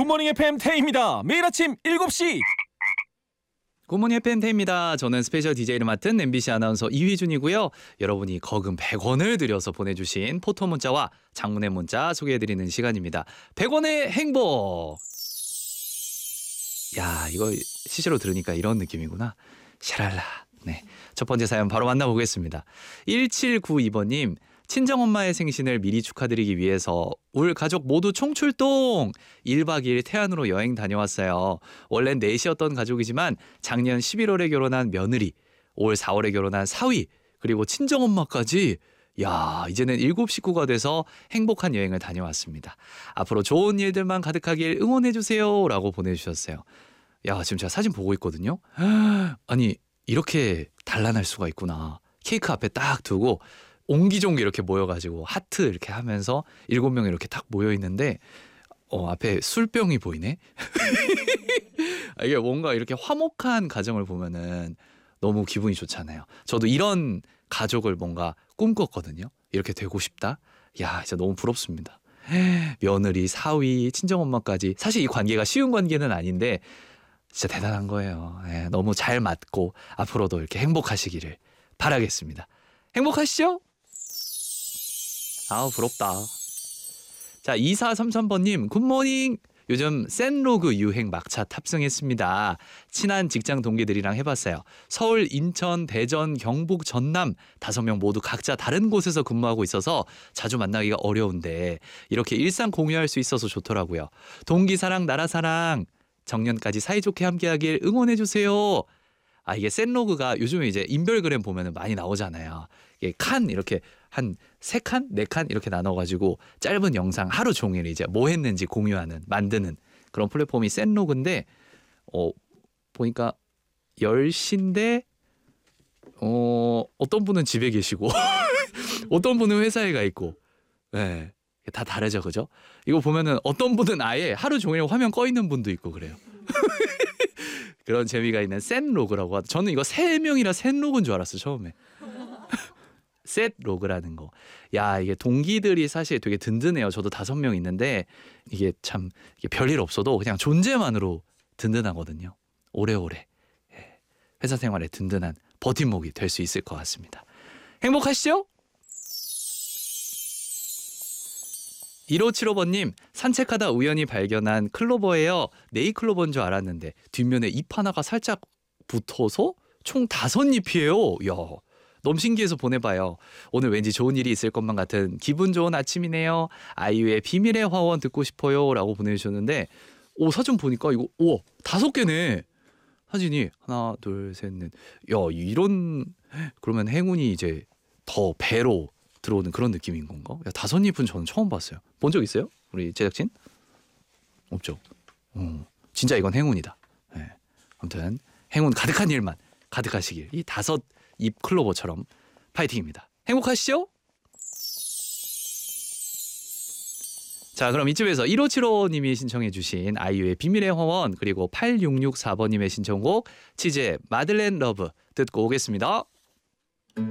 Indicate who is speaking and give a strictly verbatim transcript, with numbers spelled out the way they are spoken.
Speaker 1: 굿모닝 에프엠 태희입니다. 매일 아침 일곱 시.
Speaker 2: 굿모닝 에프엠 태희입니다. 저는 스페셜 디제이를 맡은 엠비씨 아나운서 이휘준이고요. 여러분이 거금 백 원을 들여서 보내주신 포토 문자와 장문의 문자 소개해드리는 시간입니다. 백 원의 행복. 야, 이거 시시로 들으니까 이런 느낌이구나. 샤랄라. 네, 첫 번째 사연 바로 만나보겠습니다. 일칠구이 번님. 친정엄마의 생신을 미리 축하드리기 위해서 울 가족 모두 총출동! 일 박 이 일 태안으로 여행 다녀왔어요. 원래는 넷이었던 가족이지만 작년 십일월에 결혼한 며느리, 올 사월에 결혼한 사위, 그리고 친정엄마까지 야, 이제는 일곱 식구가 돼서 행복한 여행을 다녀왔습니다. 앞으로 좋은 일들만 가득하길 응원해주세요 라고 보내주셨어요. 야, 지금 제가 사진 보고 있거든요. 아니, 이렇게 단란할 수가 있구나. 케이크 앞에 딱 두고 옹기종기 이렇게 모여가지고 하트 이렇게 하면서 일곱 명이 이렇게 딱 모여 있는데 어, 앞에 술병이 보이네. 이게 뭔가 이렇게 화목한 가정을 보면은 너무 기분이 좋잖아요. 저도 이런 가족을 뭔가 꿈꿨거든요. 이렇게 되고 싶다. 야, 진짜 너무 부럽습니다. 며느리, 사위, 친정엄마까지. 사실 이 관계가 쉬운 관계는 아닌데 진짜 대단한 거예요. 네, 너무 잘 맞고 앞으로도 이렇게 행복하시기를 바라겠습니다. 행복하시죠? 아우, 부럽다. 자, 이사삼삼 번님 굿모닝. 요즘 센로그 유행 막차 탑승했습니다. 친한 직장 동기들이랑 해봤어요. 서울, 인천, 대전, 경북, 전남 다섯 명 모두 각자 다른 곳에서 근무하고 있어서 자주 만나기가 어려운데 이렇게 일상 공유할 수 있어서 좋더라고요. 동기 사랑, 나라 사랑, 정년까지 사이좋게 함께하길 응원해주세요. 아, 이게 센로그가 요즘에 이제 인별그램 보면은 많이 나오잖아요. 이게 칸 이렇게 한 세 칸, 네 칸 이렇게 나눠가지고 짧은 영상 하루 종일 이제 뭐 했는지 공유하는, 만드는 그런 플랫폼이 센로그인데 어, 보니까 열 시인데 어, 어떤 분은 집에 계시고 어떤 분은 회사에 가 있고, 네, 다 다르죠, 그죠? 이거 보면은 어떤 분은 아예 하루 종일 화면 꺼 있는 분도 있고 그래요. 그런 재미가 있는 센로그라고 하죠. 저는 이거 세 명이라 센로그인 줄 알았어요, 처음에. 셋로그라는 거. 야, 이게 동기들이 사실 되게 든든해요. 저도 다섯 명 있는데 이게 참 이게 별일 없어도 그냥 존재만으로 든든하거든요. 오래오래 회사 생활에 든든한 버팀목이 될 수 있을 것 같습니다. 행복하시죠? 일오칠오 번님 산책하다 우연히 발견한 클로버예요. 네이클로버인 줄 알았는데 뒷면에 잎 하나가 살짝 붙어서 총 다섯 잎이에요. 야, 너무 신기해서 보내봐요. 오늘 왠지 좋은 일이 있을 것만 같은 기분 좋은 아침이네요. 아이유의 비밀의 화원 듣고 싶어요 라고 보내주셨는데 오, 사진 보니까 이거 우와 다섯 개네. 사진이 하나 둘 셋 넷. 야, 이런 그러면 행운이 이제 더 배로 들어오는 그런 느낌인 건가? 야, 다섯 잎은 저는 처음 봤어요. 본 적 있어요? 우리 제작진? 없죠. 어, 진짜 이건 행운이다. 네. 아무튼 행운 가득한 일만 가득하시길. 이 다섯 잎 클로버처럼 파이팅입니다. 행복하시죠? 자, 그럼 이쯤에서 일오칠오 님이 신청해 주신 아이유의 비밀의 화원 그리고 팔육육사 번님의 신청곡 치즈의 마들렌 러브 듣고 오겠습니다.